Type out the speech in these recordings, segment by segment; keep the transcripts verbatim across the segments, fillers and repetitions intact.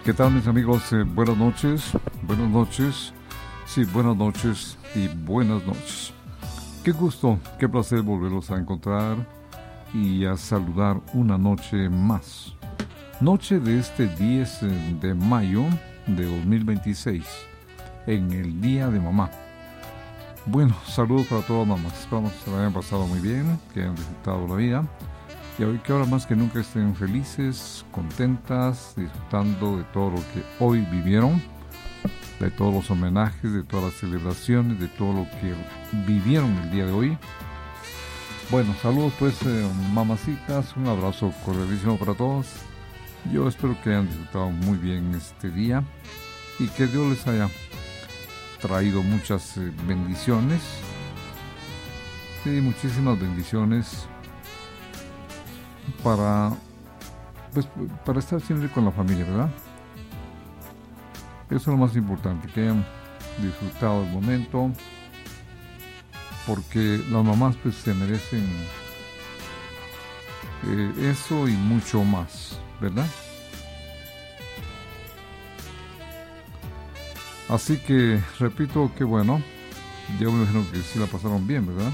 ¿Qué tal, mis amigos? Eh, buenas noches, buenas noches, sí, buenas noches y buenas noches. Qué gusto, qué placer volverlos a encontrar y a saludar una noche más. Noche de este diez de mayo de dos mil veintiséis, en el Día de Mamá. Bueno, saludos para todas las mamás. Esperamos que se la hayan pasado muy bien, que hayan disfrutado la vida. Y hoy que ahora más que nunca estén felices, contentas, disfrutando de todo lo que hoy vivieron, de todos los homenajes, de todas las celebraciones, de todo lo que vivieron el día de hoy. Bueno, saludos pues, eh, mamacitas, un abrazo cordialísimo para todos. Yo espero que hayan disfrutado muy bien este día y que Dios les haya traído muchas eh, bendiciones. Sí, muchísimas bendiciones para, pues, para estar siempre con la familia, ¿verdad? Eso es lo más importante, que hayan disfrutado el momento, porque las mamás pues se merecen eh, eso y mucho más, ¿verdad? Así que, repito, que bueno, yo me imagino que sí la pasaron bien, ¿verdad?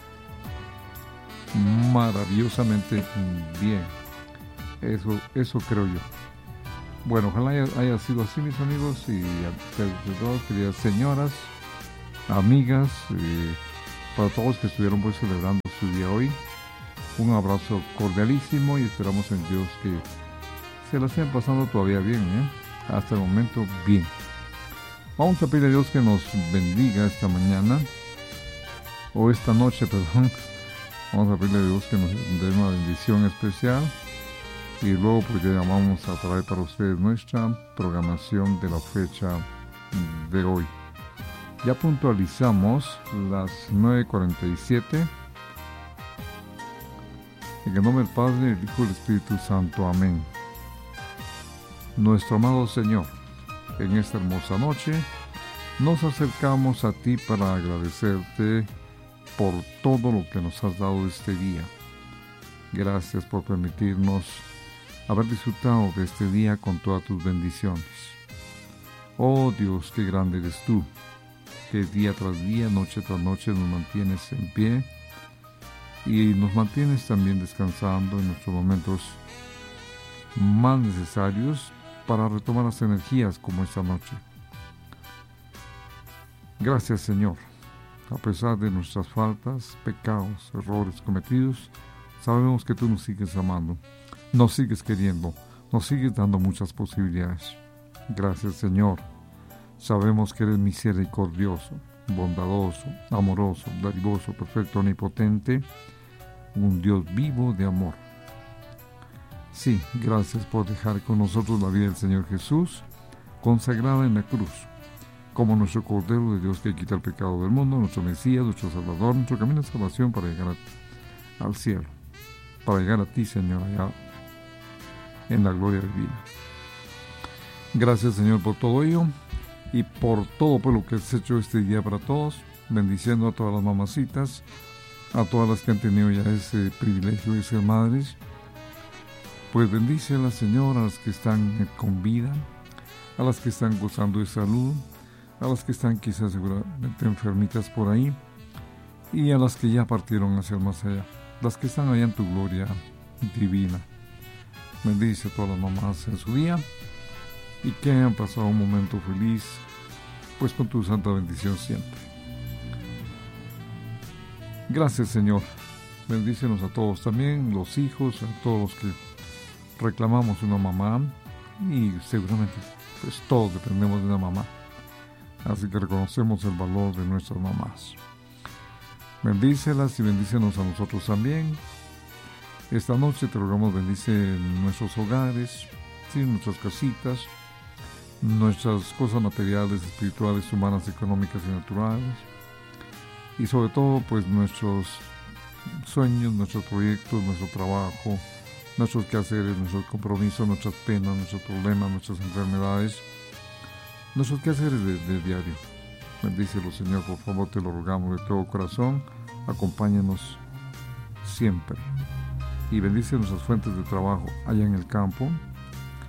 Maravillosamente bien. Eso, eso creo yo. Bueno, ojalá haya, haya sido así, mis amigos, y de todas, queridas señoras, amigas, eh, para todos los que estuvieron pues celebrando su día hoy, un abrazo cordialísimo y esperamos en Dios que se la estén pasando todavía bien, ¿eh? Hasta el momento bien. Vamos a pedirle a Dios que nos bendiga esta mañana, o esta noche, perdón. Vamos a pedirle a Dios que nos dé una bendición especial y luego pues ya vamos a traer para ustedes nuestra programación de la fecha de hoy. Ya puntualizamos las nueve cuarenta y siete. En el nombre del Padre, del Hijo y del Espíritu Santo. Amén. Nuestro amado Señor, en esta hermosa noche nos acercamos a ti para agradecerte por todo lo que nos has dado este día. Gracias por permitirnos haber disfrutado de este día con todas tus bendiciones. Oh Dios, qué grande eres tú, que día tras día, noche tras noche nos mantienes en pie y nos mantienes también descansando en nuestros momentos más necesarios para retomar las energías como esta noche. Gracias, Señor. A pesar de nuestras faltas, pecados, errores cometidos, sabemos que tú nos sigues amando, nos sigues queriendo, nos sigues dando muchas posibilidades. Gracias, Señor. Sabemos que eres misericordioso, bondadoso, amoroso, dadivoso, perfecto, omnipotente, un Dios vivo de amor. Sí, gracias por dejar con nosotros la vida del Señor Jesús, consagrada en la cruz, como nuestro Cordero de Dios que quita el pecado del mundo, nuestro Mesías, nuestro Salvador, nuestro camino de salvación para llegar a, al cielo, para llegar a ti, Señor, allá en la gloria divina. Gracias, Señor, por todo ello y por todo por lo que has hecho este día para todos, bendiciendo a todas las mamacitas, a todas las que han tenido ya ese privilegio de ser madres. Pues bendícelas, Señor, a las que están con vida, a las que están gozando de salud, a las que están quizás seguramente enfermitas por ahí y a las que ya partieron hacia el más allá, las que están allá en tu gloria divina. Bendice a todas las mamás en su día y que hayan pasado un momento feliz, pues con tu santa bendición siempre. Gracias, Señor. Bendícenos a todos también, los hijos, a todos los que reclamamos una mamá y seguramente pues todos dependemos de una mamá. Así que reconocemos el valor de nuestras mamás. Bendícelas y bendícenos a nosotros también. Esta noche te rogamos, bendice nuestros hogares, ¿sí? Nuestras casitas, nuestras cosas materiales, espirituales, humanas, económicas y naturales. Y sobre todo, pues nuestros sueños, nuestros proyectos, nuestro trabajo, nuestros quehaceres, nuestros compromisos, nuestras penas, nuestros problemas, nuestras enfermedades, nuestros quehaceres de, de diario. Bendícelo, Señor, por favor, te lo rogamos de todo corazón. Acompáñanos siempre. Y bendice nuestras fuentes de trabajo allá en el campo,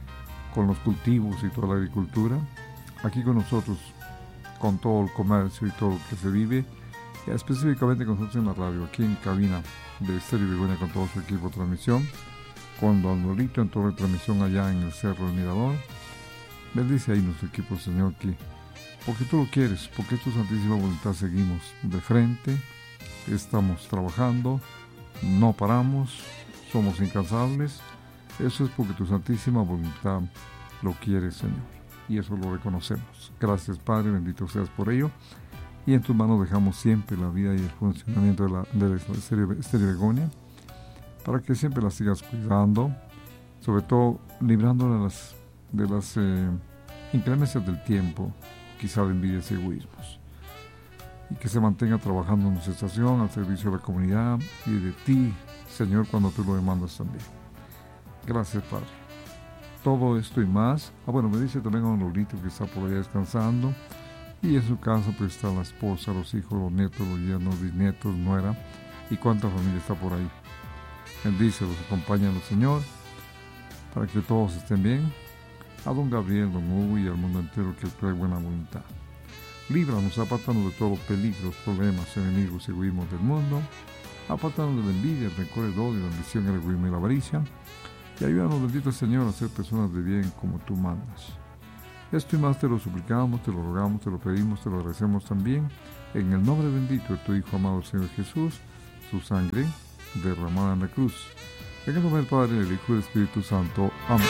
con los cultivos y toda la agricultura, aquí con nosotros, con todo el comercio y todo lo que se vive, y específicamente con nosotros en la radio, aquí en cabina de Estéreo Begonia con todo su equipo de transmisión, con Don Lolito en torre de transmisión allá en el Cerro del Mirador. Bendice ahí nuestro equipo, Señor, que porque tú lo quieres, porque es tu santísima voluntad, seguimos de frente, estamos trabajando, no paramos, somos incansables. Eso es porque tu santísima voluntad lo quiere, Señor, y eso lo reconocemos. Gracias, Padre, bendito seas por ello, y en tus manos dejamos siempre la vida y el funcionamiento de la, de la Estéreo, Estéreo Begonia, para que siempre la sigas cuidando, sobre todo librándola de las, de las eh, inclemencias del tiempo, quizá de envidias y egoísmos, y que se mantenga trabajando en nuestra estación al servicio de la comunidad y de ti, Señor, cuando tú lo demandas también. Gracias, Padre. Todo esto y más. Ah, bueno, me dice también a Don Lolito que está por allá descansando, y en su casa pues está la esposa, los hijos, los nietos, los yernos, bisnietos, nuera, y cuánta familia está por ahí. Bendice, los acompaña el Señor, para que todos estén bien. A Don Gabriel, Don Hugo y al mundo entero que trae buena voluntad. Líbranos, apartanos de todos los peligros, problemas, enemigos y egoísmos del mundo. Apartanos de la envidia, el rencor, el odio, la ambición, el egoísmo y la avaricia. Y ayúdanos, bendito Señor, a ser personas de bien como tú mandas. Esto y más te lo suplicamos, te lo rogamos, te lo pedimos, te lo agradecemos también. En el nombre bendito de tu Hijo amado Señor Jesús, su sangre derramada en la cruz. En el nombre del Padre, del Hijo y del Espíritu Santo. Amén.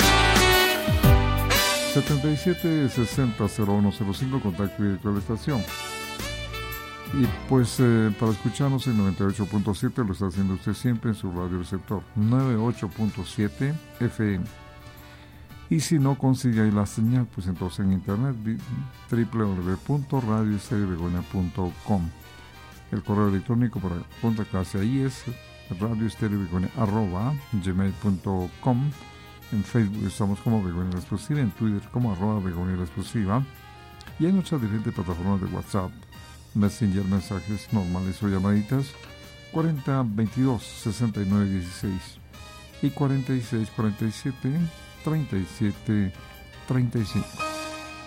setenta y siete sesenta cero uno cero cinco, contacto directo de la estación. Y pues eh, para escucharnos en noventa y ocho punto siete lo está haciendo usted siempre en su radio receptor noventa y ocho punto siete F M. Y si no consigue ahí la señal, pues entonces en internet doble u doble u doble u punto radio estéreo begonia punto com. El correo electrónico para contactarse ahí es radio estéreo begonia arroba gmail punto com. En Facebook estamos como Begonia la Explosiva, en Twitter como arroba Begonia la Explosiva, y en nuestras diferentes plataformas de WhatsApp, Messenger, mensajes normales o llamaditas cuarenta veintidós sesenta y nueve dieciséis y cuarenta y seis cuarenta y siete treinta y siete treinta y cinco.